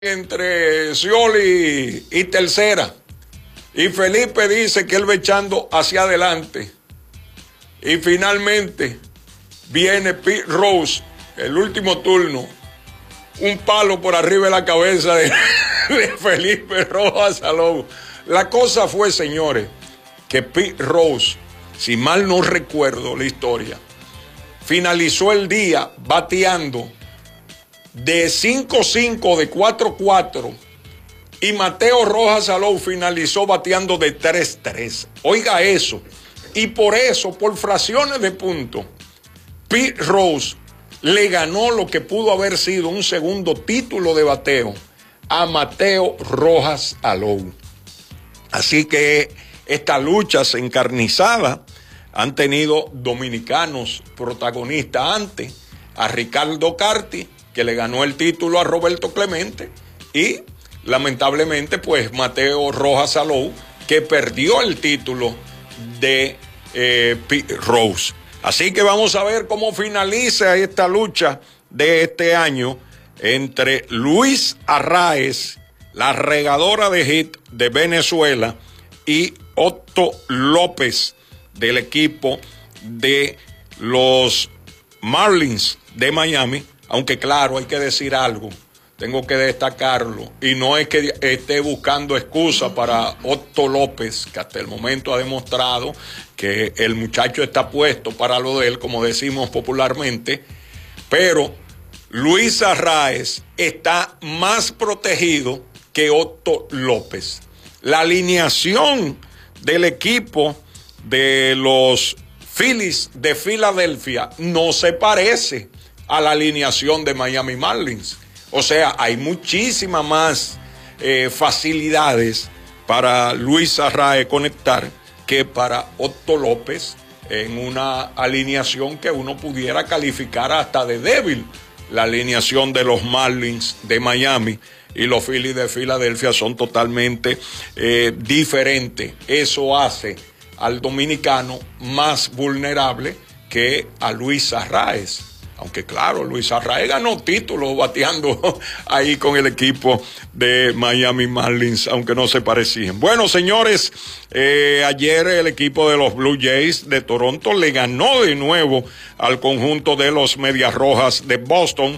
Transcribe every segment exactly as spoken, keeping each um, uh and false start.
entre Scioli y tercera, y Felipe dice que él va echando hacia adelante, y finalmente viene Pete Rose, el último turno, un palo por arriba de la cabeza de, de Felipe Rojas Salou. La cosa fue, señores, que Pete Rose, si mal no recuerdo la historia, finalizó el día bateando de cinco cinco, de cuatro cuatro, y Mateo Rojas Salou finalizó bateando de tres tres. Oiga eso. Y por eso, por fracciones de punto, Pete Rose le ganó lo que pudo haber sido un segundo título de bateo a Mateo Rojas Salou. Así que esta lucha se encarnizada. Han tenido dominicanos protagonistas antes, a Ricardo Carty, que le ganó el título a Roberto Clemente, y lamentablemente pues Mateo Rojas Salou, que perdió el título de eh, Pete Rose. Así que vamos a ver cómo finaliza esta lucha de este año entre Luis Arraez, la regadora de hit de Venezuela, y Otto López, del equipo de los Marlins de Miami. Aunque claro, hay que decir algo, tengo que destacarlo, y no es que esté buscando excusa para Otto López, que hasta el momento ha demostrado que el muchacho está puesto para lo de él, como decimos popularmente, pero Luis Arraez está más protegido que Otto López. La alineación del equipo de los Phillies de Filadelfia no se parece a la alineación de Miami Marlins. O sea, hay muchísimas más eh, facilidades para Luis Arraez conectar que para Otto López en una alineación que uno pudiera calificar hasta de débil. La alineación de los Marlins de Miami y los Phillies de Filadelfia son totalmente eh, diferentes. Eso hace al dominicano más vulnerable que a Luis Arraez. Aunque claro, Luis Arraez ganó títulos bateando ahí con el equipo de Miami Marlins, aunque no se parecían. Bueno, señores, eh, ayer el equipo de los Blue Jays de Toronto le ganó de nuevo al conjunto de los Medias Rojas de Boston.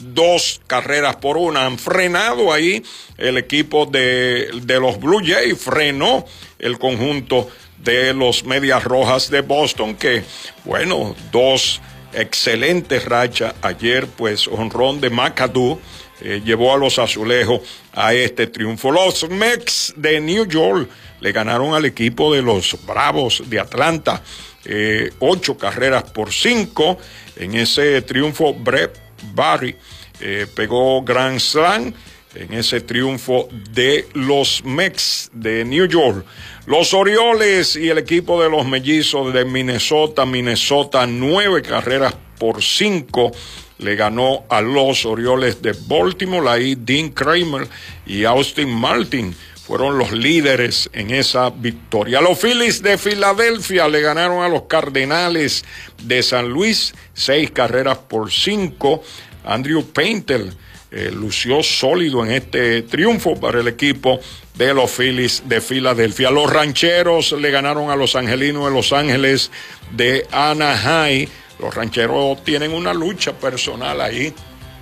Dos carreras por una. Han frenado ahí el equipo de, de los Blue Jays, frenó el conjunto de los Medias Rojas de Boston, que, bueno, dos excelentes rachas. Ayer, pues, honrón de McAdoo eh, llevó a los azulejos a este triunfo. Los Mets de New York le ganaron al equipo de los Bravos de Atlanta, eh, ocho carreras por cinco. En ese triunfo, Brett Barry eh, pegó Grand Slam en ese triunfo de los Mets de New York. Los Orioles y el equipo de los Mellizos de Minnesota, Minnesota, nueve carreras por cinco, le ganó a los Orioles de Baltimore. Ahí Dean Kramer y Austin Martin fueron los líderes en esa victoria. Los Phillies de Filadelfia le ganaron a los Cardenales de San Luis, seis carreras por cinco. Andrew Painter eh, lució sólido en este triunfo para el equipo de los Phillies de Filadelfia. Los Rancheros le ganaron a los Angelinos de Los Ángeles de Anaheim. Los Rancheros tienen una lucha personal ahí,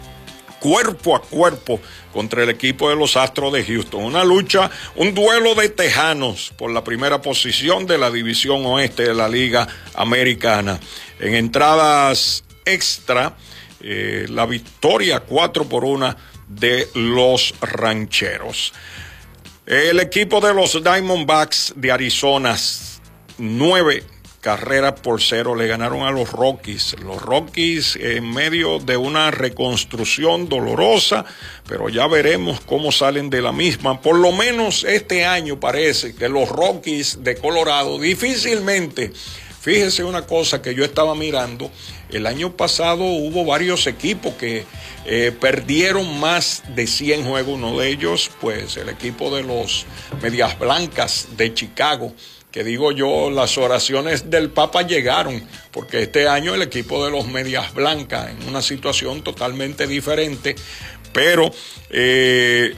cuerpo a cuerpo, contra el equipo de los Astros de Houston. Una lucha, un duelo de tejanos por la primera posición de la división oeste de la Liga Americana. En entradas extra, eh, la victoria cuatro por una de los Rancheros. El equipo de los Diamondbacks de Arizona, nueve carreras por cero, le ganaron a los Rockies. Los Rockies en medio de una reconstrucción dolorosa, pero ya veremos cómo salen de la misma. Por lo menos este año parece que los Rockies de Colorado difícilmente, fíjese una cosa que yo estaba mirando, el año pasado hubo varios equipos que eh, perdieron más de cien juegos. Uno de ellos, pues, el equipo de los Medias Blancas de Chicago, que digo yo, las oraciones del Papa llegaron, porque este año el equipo de los Medias Blancas, en una situación totalmente diferente, Pero eh,